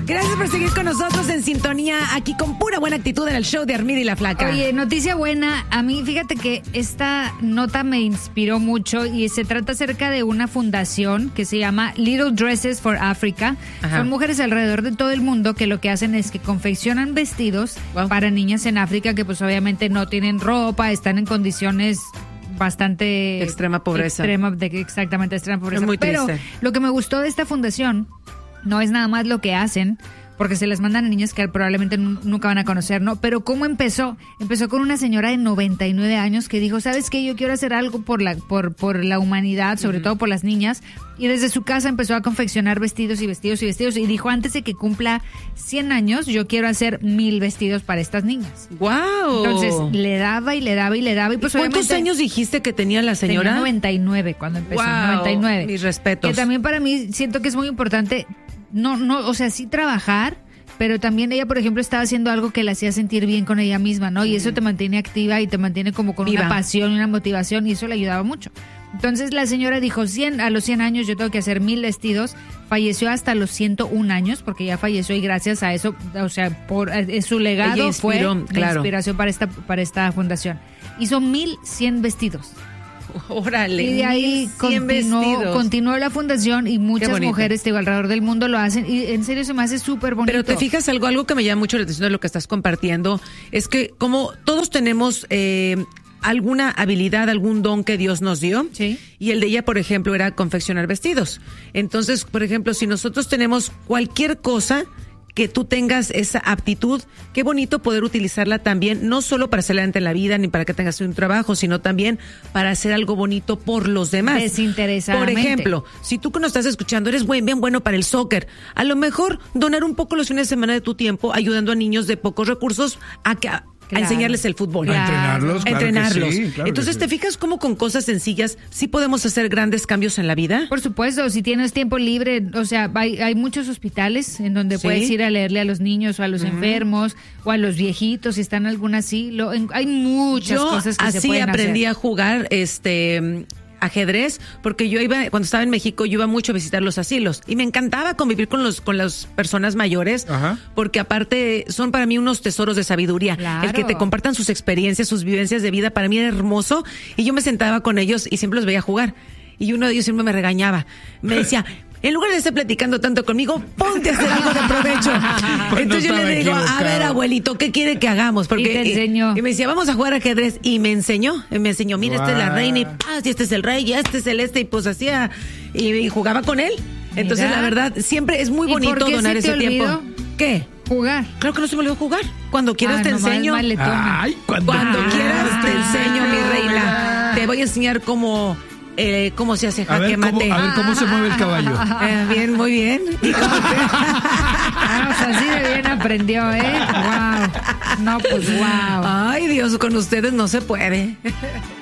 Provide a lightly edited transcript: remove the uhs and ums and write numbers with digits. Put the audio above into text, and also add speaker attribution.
Speaker 1: Gracias por seguir con nosotros en sintonía, aquí con pura buena actitud en el show de Armida y la Flaca.
Speaker 2: Oye, noticia buena. A mí, fíjate que esta nota me inspiró mucho y se trata acerca de una fundación que se llama Little Dresses for Africa.
Speaker 1: Ajá.
Speaker 2: Son mujeres alrededor de todo el mundo que lo que hacen es que confeccionan vestidos para niñas en África que pues obviamente no tienen ropa, están en condiciones bastante...
Speaker 1: Extrema pobreza.
Speaker 2: Exactamente, extrema pobreza.
Speaker 1: Es muy triste.
Speaker 2: Pero lo que me gustó de esta fundación no es nada más lo que hacen, porque se les mandan a niñas que probablemente nunca van a conocer, ¿no? Pero ¿cómo empezó? Empezó con una señora de 99 años que dijo, ¿sabes qué? Yo quiero hacer algo por la humanidad, sobre todo por las niñas. Y desde su casa empezó a confeccionar vestidos y vestidos y vestidos. Y dijo, antes de que cumpla 100 años, yo quiero hacer 1000 vestidos para estas niñas.
Speaker 1: ¡Wow!
Speaker 2: Entonces, le daba y le daba y le daba. Y pues,
Speaker 1: ¿cuántos años dijiste que tenía la señora?
Speaker 2: Tenía 99 cuando empezó.
Speaker 1: Wow,
Speaker 2: 99.
Speaker 1: mis respetos.
Speaker 2: Que también para mí siento que es muy importante, o sea, sí trabajar, pero también ella, por ejemplo, estaba haciendo algo que la hacía sentir bien con ella misma, ¿no? Y eso te mantiene activa y te mantiene como con
Speaker 1: viva,
Speaker 2: una pasión, una motivación, y eso le ayudaba mucho. Entonces la señora dijo, a los 100 años yo tengo que hacer 1000 vestidos. Falleció hasta los 101 años, porque ya falleció, y gracias a eso, o sea, por su legado fue la inspiración para esta fundación. Hizo 1100 vestidos.
Speaker 1: Órale.
Speaker 2: Y de ahí continuó la fundación y muchas mujeres alrededor del mundo lo hacen, y en serio se me hace súper bonito.
Speaker 1: Pero te fijas algo que me llama mucho la atención de lo que estás compartiendo, es que como todos tenemos alguna habilidad, algún don que Dios nos dio,
Speaker 2: sí,
Speaker 1: y el de ella, por ejemplo, era confeccionar vestidos. Entonces, por ejemplo, si nosotros tenemos cualquier cosa que tú tengas esa aptitud, qué bonito poder utilizarla también, no solo para salir adelante en la vida, ni para que tengas un trabajo, sino también para hacer algo bonito por los demás.
Speaker 2: Desinteresadamente.
Speaker 1: Por ejemplo, si tú que nos estás escuchando eres bien bueno para el soccer, a lo mejor donar un poco los fines de semana de tu tiempo ayudando a niños de pocos recursos a enseñarles el fútbol.
Speaker 3: A entrenarlos. Claro.
Speaker 1: Entrenarlos.
Speaker 3: Que sí, claro.
Speaker 1: Entonces, ¿te fijas cómo con cosas sencillas sí podemos hacer grandes cambios en la vida?
Speaker 2: Por supuesto, si tienes tiempo libre, o sea, hay muchos hospitales en donde puedes ir a leerle a los niños o a los enfermos o a los viejitos, si están en algún asilo. Hay muchas cosas que se pueden hacer. Así
Speaker 1: aprendí a jugar ajedrez, porque yo cuando estaba en México, yo iba mucho a visitar los asilos y me encantaba convivir con las personas mayores. Ajá. Porque aparte son para mí unos tesoros de sabiduría. Claro. El que te compartan sus experiencias, sus vivencias de vida, para mí era hermoso, y yo me sentaba con ellos y siempre los veía jugar, y uno de ellos siempre me regañaba, me decía, en lugar de estar platicando tanto conmigo, ponte a hacer algo de provecho. Entonces yo le digo, a ver, abuelito, ¿qué quiere que hagamos? Porque,
Speaker 2: y te enseñó.
Speaker 1: Y me decía, vamos a jugar ajedrez. Y me enseñó, mira, esta es la reina, y paz, y este es el rey, y este es el y pues hacía, y jugaba con él. Entonces, la verdad, siempre es muy bonito donar ese tiempo. ¿Qué?
Speaker 2: Jugar.
Speaker 1: Claro que no se me olvidó jugar. Cuando quieras te enseño.
Speaker 3: Ay,
Speaker 1: cuando quieras te enseño, mi reina. Te voy a enseñar cómo se hace jaque mate.
Speaker 3: A ver cómo se mueve el caballo.
Speaker 1: Bien, muy bien.
Speaker 2: O sea, así de bien aprendió, Wow. No, pues wow.
Speaker 1: Ay, Dios, con ustedes no se puede.